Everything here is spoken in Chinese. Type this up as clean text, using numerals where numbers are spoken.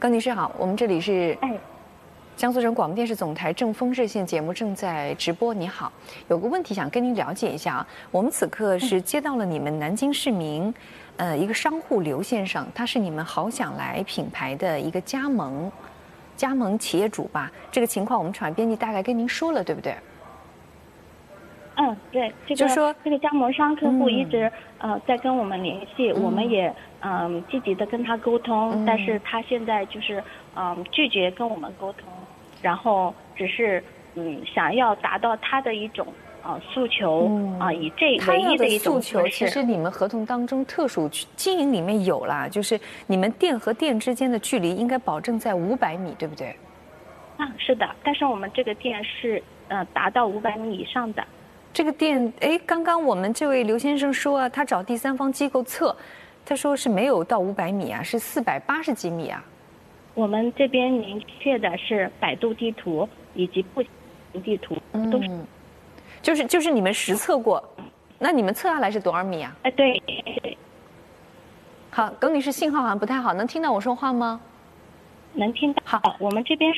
高女士好，我们这里是哎， 江苏省广播电视总台正风热线节目正在直播。你好，有个问题想跟您了解一下啊。我们此刻是接到了你们南京市民，一个商户刘先生，他是你们好想来品牌的一个加盟企业主吧。这个情况我们传编辑大概跟您说了，对不对？ 对， 就说这个加盟商客户一直在跟我们联系，我们也积极的跟他沟通，但是他现在就是拒绝跟我们沟通，然后只是想要达到他的一种诉求以这唯一的一种诉求。其实你们合同当中特殊经营里面有啦，就是你们店和店之间的距离应该保证在500米，对不对？ 是的，但是我们这个店是达到500米以上的。 这个店，刚刚我们这位刘先生说啊，他找第三方机构测，他说是没有到500米啊，是480几米啊。 我们这边明确的是百度地图以及步行地图都是， 就是你们实测过，那你们测下来是多少米啊？ 对。 好，耿女士信号好像不太好，能听到我说话吗？ 能听到。好，我们这边